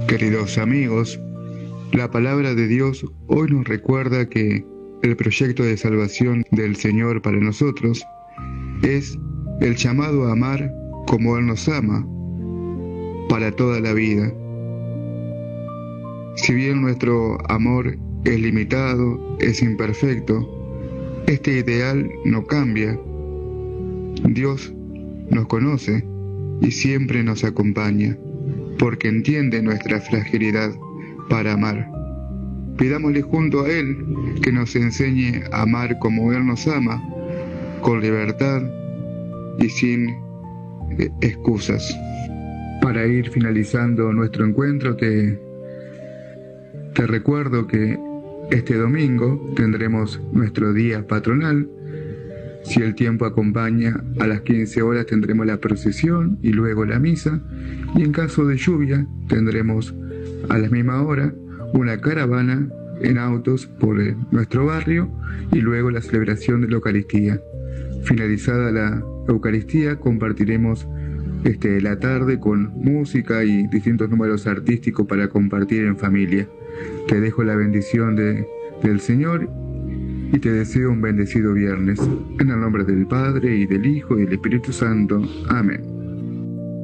Queridos amigos, la palabra de Dios hoy nos recuerda que el proyecto de salvación del Señor para nosotros es el llamado a amar como Él nos ama para toda la vida. Si bien nuestro amor es limitado, es imperfecto, este ideal no cambia. Dios nos conoce y siempre nos acompaña, porque entiende nuestra fragilidad para amar. Pidámosle junto a Él que nos enseñe a amar como Él nos ama, con libertad y sin excusas. Para ir finalizando nuestro encuentro, te recuerdo que este domingo tendremos nuestro día patronal. Si el tiempo acompaña, a las 15 horas tendremos la procesión y luego la misa, y en caso de lluvia tendremos a la misma hora una caravana en autos por nuestro barrio y luego la celebración de la Eucaristía. Finalizada la Eucaristía compartiremos la tarde con música y distintos números artísticos para compartir en familia. Te dejo la bendición del Señor y te deseo un bendecido viernes. En el nombre del Padre, y del Hijo, y del Espíritu Santo. Amén.